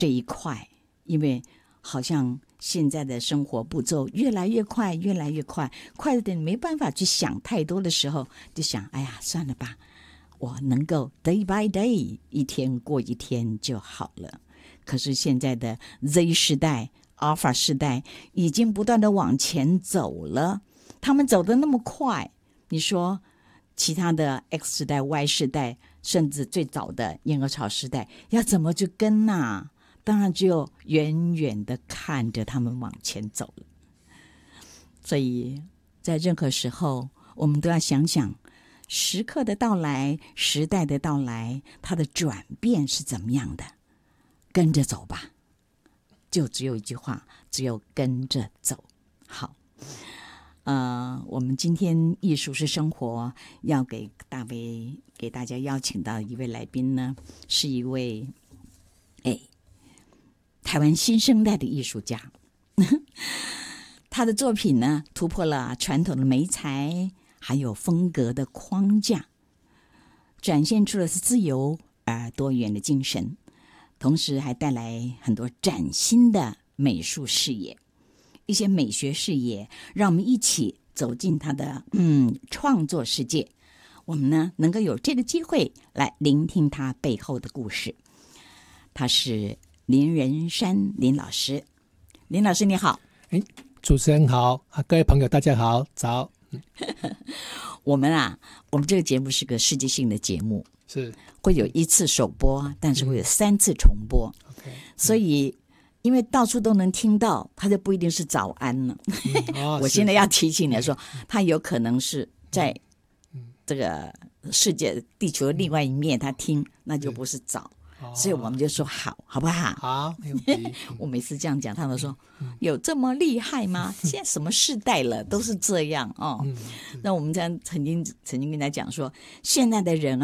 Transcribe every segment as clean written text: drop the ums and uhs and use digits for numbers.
这一块，因为好像现在的生活步骤越来越快，越来越快，快的没办法去想太多的时候，就想哎呀，算了吧，我能够 day by day 一天过一天就好了。可是现在的 Z 世代、Alpha 世代已经不断的往前走了，他们走得那么快，你说其他的 X 世代、Y 世代，甚至最早的婴儿潮时代要怎么去跟啊？当然只有远远的看着他们往前走了。所以在任何时候我们都要想想时刻的到来，时代的到来，它的转变是怎么样的，跟着走吧，就只有一句话，只有跟着走。好，我们今天艺术是生活要给大家邀请到一位来宾呢，是一位台湾新生代的艺术家。他的作品呢，突破了传统的媒材还有风格的框架，展现出了是自由而多元的精神，同时还带来很多崭新的美术视野，一些美学视野，让我们一起走进他的创作世界。我们呢能够有这个机会来聆听他背后的故事。他是林仁山林老师。林老师你好。 主持人好，各位朋友大家好，早。 我们这个节目是个世界性的节目， 是会有1次首播，但是会有3次重播。所以因为到处都能听到，它就不一定是早安了。我现在要提醒你说，它有可能是在这个世界地球的另外一面他听，那就不是早。所以我们就说好不好？ 好， 我每次这样讲，他们说有这么厉害吗？现在什么世代了，都是这样哦。那我们曾经跟他讲说，现在的人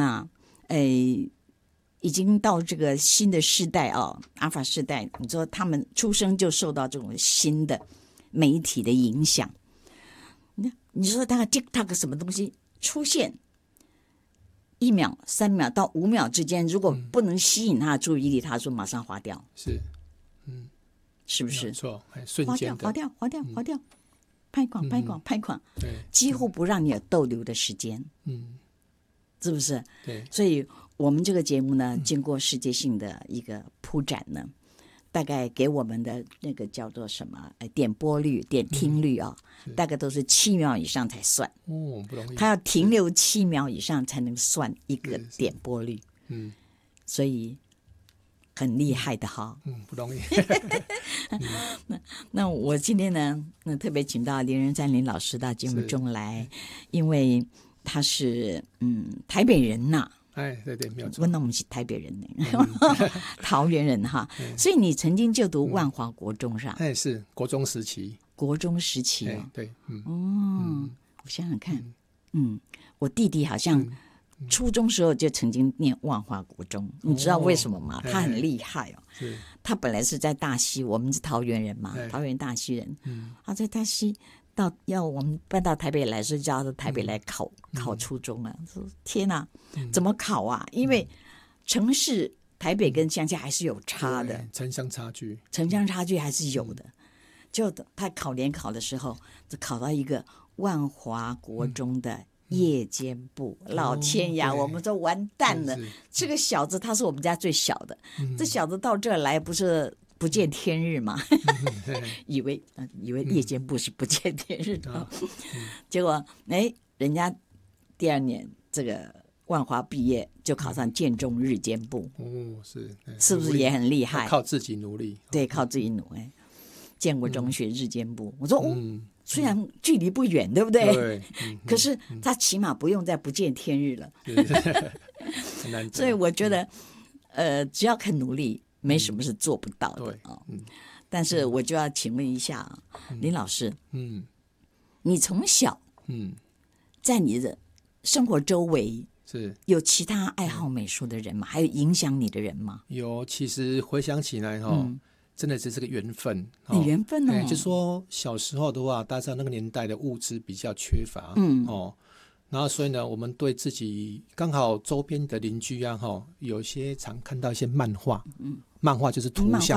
已经到这个新的世代阿法世代，你说他们出生就受到这种新的媒体的影响。你说那个 TikTok 什么东西出现，1秒、3秒到5秒之间，如果不能吸引他的注意力，他说马上划掉，是不是？ 没错，瞬间的划掉，拍广，几乎不让你有逗留的时间，是不是？ 对， 所以我们这个节目呢，经过世界性的一个铺展呢，大概给我们的那个叫做什么点播率、点听率大概都是7秒以上才算。 不容易。 他要停留7秒以上才能算一个点播率。所以很厉害的哈。 不容易。 那我今天呢，特别请到林仁山林老师到节目中来，因为他是台北人呐。 对，没有错。 那我们是台北人呢，桃园人哈。所以你曾经就读万华国中是吧？ 是国中时期。 对，我想想看，我弟弟好像初中时候就曾经念万华国中，你知道为什么吗？他很厉害他本来是在大溪，我们是桃园人嘛，桃园大溪人，他在大溪要我们搬到台北来，所以叫他到台北来考初中了。说天哪，怎么考啊？因为城市台北跟乡下还是有差的， 城乡差距还是有的。就他考联考的时候，就考到一个万华国中的夜间部，老天呀，我们说完蛋了。这个小子他是我们家最小的，这小子到这儿来不是不见天日嘛，以为夜间部是不见天日的，结果人家第2年这个万华毕业就考上建中日间部，是不是也很厉害？ 靠自己努力， 对，靠自己努力。建国中学日间部，我说虽然距离不远，对不对？ 对， 可是他起码不用再不见天日了。所以我觉得，只要肯努力，没什么是做不到的但是我就要请问一下林老师，你从小在你的生活周围有其他爱好美术的人吗？还有影响你的人吗？ 有，其实回想起来真的只是个缘分。 缘分就说小时候的话，大家知道那个年代的物资比较缺乏，然后所以呢，我们对自己刚好周边的邻居有些常看到一些漫画， 漫画就是图像。